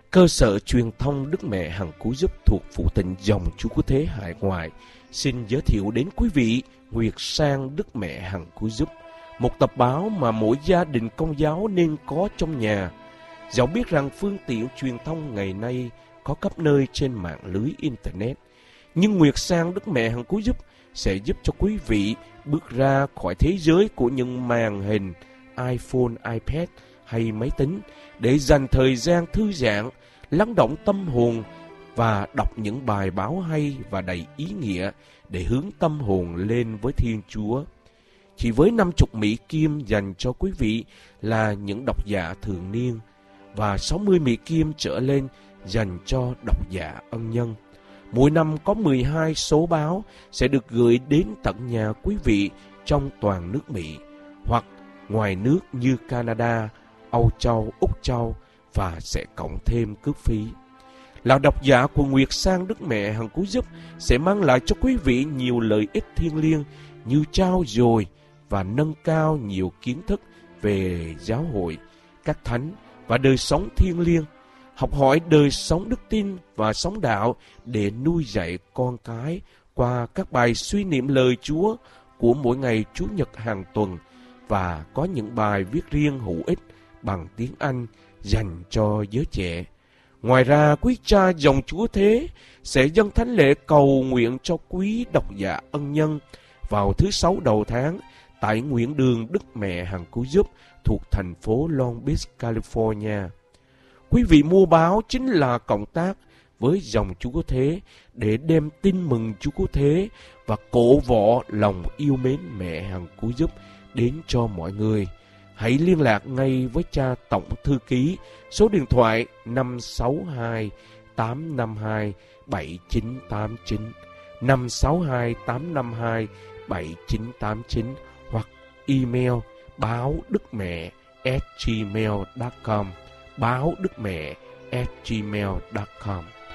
Cơ sở truyền thông Đức Mẹ Hằng Cứu Giúp thuộc Phụ Tịnh Dòng Chúa Cứu Thế hải ngoại xin giới thiệu đến quý vị Nguyệt Sang Đức Mẹ Hằng Cứu Giúp, một tập báo mà mỗi gia đình Công giáo nên có trong nhà. Dẫu biết rằng phương tiện truyền thông ngày nay có khắp nơi trên mạng lưới Internet, nhưng Nguyệt Sang Đức Mẹ Hằng Cứu Giúp sẽ giúp cho quý vị bước ra khỏi thế giới của những màn hình iPhone, iPad hay máy tính để dành thời gian thư giãn, lắng động tâm hồn và đọc những bài báo hay và đầy ý nghĩa để hướng tâm hồn lên với Thiên Chúa. Chỉ với 50 Mỹ Kim dành cho quý vị là những độc giả thường niên và 60 Mỹ Kim trở lên dành cho độc giả ân nhân. Mỗi năm có 12 số báo sẽ được gửi đến tận nhà quý vị trong toàn nước Mỹ hoặc ngoài nước như Canada, Âu Châu, Úc Châu và sẽ cộng thêm cước phí. Là độc giả của Nguyệt Sang Đức Mẹ Hằng Cứu Giúp sẽ mang lại cho quý vị nhiều lợi ích thiêng liêng như trao dồi và nâng cao nhiều kiến thức về giáo hội, các thánh và đời sống thiêng liêng, học hỏi đời sống đức tin và sống đạo để nuôi dạy con cái qua các bài suy niệm lời Chúa của mỗi ngày Chủ nhật hàng tuần và có những bài viết riêng hữu ích bằng tiếng Anh dành cho giới trẻ. Ngoài ra, quý cha dòng Chúa Thế sẽ dâng thánh lễ cầu nguyện cho quý độc giả ân nhân vào thứ Sáu đầu tháng tại Nguyễn Đường Đức Mẹ Hằng Cứu Giúp thuộc thành phố Long Beach, California. Quý vị mua báo chính là cộng tác với dòng Chúa Cứu Thế để đem tin mừng Chúa Cứu Thế và cổ võ lòng yêu mến Mẹ Hằng Cứu Giúp đến cho mọi người. Hãy liên lạc ngay với cha tổng thư ký số điện thoại 562 852 7989, 562 852 7989 hoặc email baodứcmẹ@gmail.com, baodứcmẹ@gmail.com.